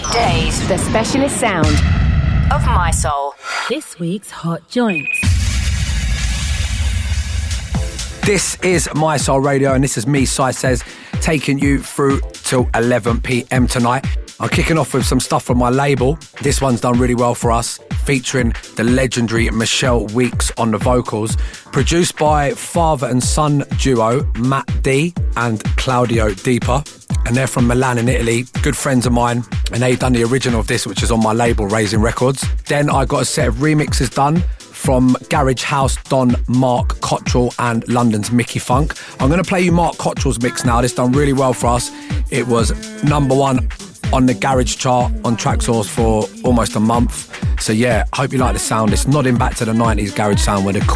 Days, the specialist sound of My Soul. This week's Hot Joints. This is My Soul Radio, and this is me, Sai Says, taking you through till 11 p.m. tonight. I'm kicking off with some stuff from my label. This one's done really well for us, featuring the legendary Michelle Weeks on the vocals. Produced by father and son duo Matt D and Claudio Deeper. And they're from Milan in Italy, good friends of mine. And they've done the original of this, which is on my label, Raising Records. Then I got a set of remixes done from Garage House Don Mark Cottrell and London's Mickey Funk. I'm going to play you Mark Cottrell's mix now. This done really well for us. It was #1 on the Garage chart on Traxsource for almost a month. So yeah, hope you like the sound. It's nodding back to the 90s garage sound with the